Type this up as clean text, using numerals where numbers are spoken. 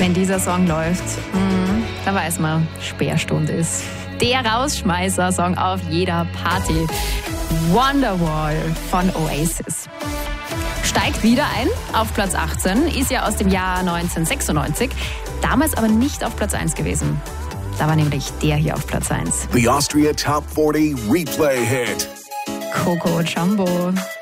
Wenn dieser Song läuft, da weiß man, Sperrstunde ist. Der Rausschmeißer-Song auf jeder Party. Wonderwall von Oasis. Steigt wieder ein auf Platz 18, ist ja aus dem Jahr 1996, damals aber nicht auf Platz 1 gewesen. Da war nämlich der hier auf Platz 1. The Austria Top 40 Replay Hit. Coco Jumbo.